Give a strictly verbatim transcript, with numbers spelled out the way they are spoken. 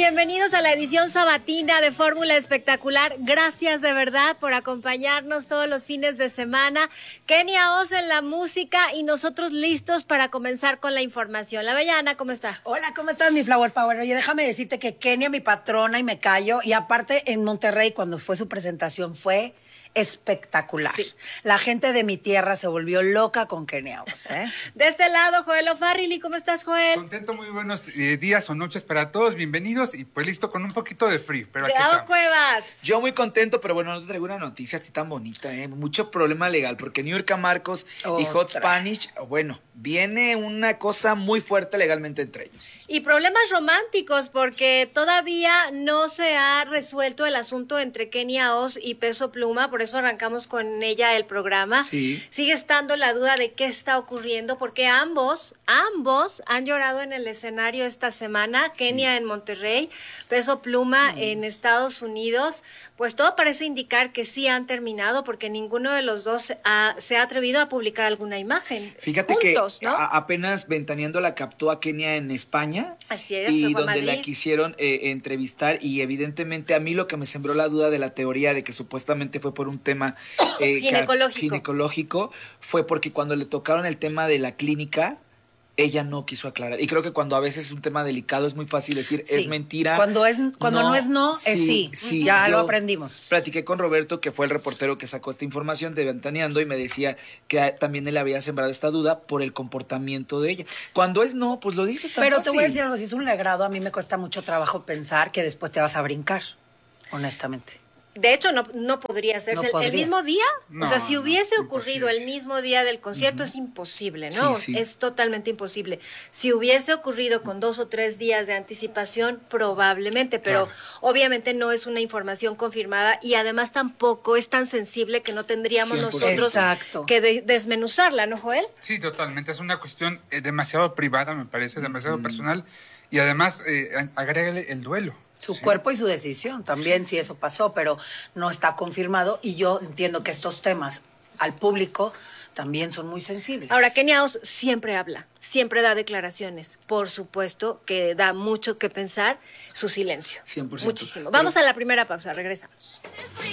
bienvenidos a la edición sabatina de Fórmula Espectacular. Gracias de verdad por acompañarnos todos los fines de semana. Kenia Os en la música y nosotros listos para comenzar con la información. La bella Ana, ¿cómo está? Hola, ¿cómo estás, mi Flower Power? Oye, déjame decirte que Kenia, mi patrona, y me callo. Y aparte, en Monterrey, cuando fue su presentación, fue espectacular. Sí. La gente de mi tierra se volvió loca con Kenia Os, ¿eh? De este lado, Joel O'Farrill. ¿Cómo estás, Joel? Contento, muy buenos eh, días o noches para todos, bienvenidos y pues listo con un poquito de frío, pero aquí Gabo estamos. Cuevas. Yo muy contento, pero bueno, no te traigo una noticia así tan bonita, ¿eh? Mucho problema legal, porque Niurka Marcos y Hot Otra. Spanish, bueno, viene una cosa muy fuerte legalmente entre ellos. Y problemas románticos, porque todavía no se ha resuelto el asunto entre Kenia Os y Peso Pluma, por eso arrancamos con ella el programa. Sí. Sigue estando la duda de qué está ocurriendo, porque ambos, ambos han llorado en el escenario esta semana, Sí. Kenia en Monterrey, Peso Pluma mm. en Estados Unidos. Pues todo parece indicar que sí han terminado, porque ninguno de los dos ha, se ha atrevido a publicar alguna imagen. Fíjate juntos, que ¿no? a, apenas Ventaneando la captó a Kenia en España. Así es, y fue a donde Madrid. la quisieron eh, entrevistar, y evidentemente a mí lo que me sembró la duda de la teoría de que supuestamente fue por un tema eh, Ginecológico. ginecológico fue porque cuando le tocaron el tema de la clínica, ella no quiso aclarar. Y creo que cuando a veces es un tema delicado es muy fácil decir Sí. es mentira. Cuando es cuando no, es no, es sí. sí. Ya Yo lo aprendimos. Platiqué con Roberto, que fue el reportero que sacó esta información de Ventaneando, y me decía que a- también él había sembrado esta duda por el comportamiento de ella. Cuando es no, pues lo dices tan Pero fácil. te voy a decir algo, si es un legrado, a mí me cuesta mucho trabajo pensar que después te vas a brincar, honestamente. De hecho, no, no podría hacerse. No el, el podrías. mismo día, No, o sea, si no, hubiese imposible. ocurrido el mismo día del concierto, es imposible, ¿no? Sí, sí. Es totalmente imposible. Si hubiese ocurrido con dos o tres días de anticipación, probablemente, pero Claro. obviamente no es una información confirmada y además tampoco es tan sensible que no tendríamos cien por ciento. nosotros Exacto. que de- desmenuzarla, ¿no, Joel? Sí, totalmente, es una cuestión eh, demasiado privada, me parece, demasiado personal y además eh, a- agrégale el duelo. Su Sí. cuerpo y su decisión también, si eso pasó, pero no está confirmado. Y yo entiendo que estos temas al público también son muy sensibles. Ahora, Kenia Os siempre habla, siempre da declaraciones. Por supuesto que da mucho que pensar su silencio. cien por ciento. Muchísimo. Vamos a la primera pausa, regresamos.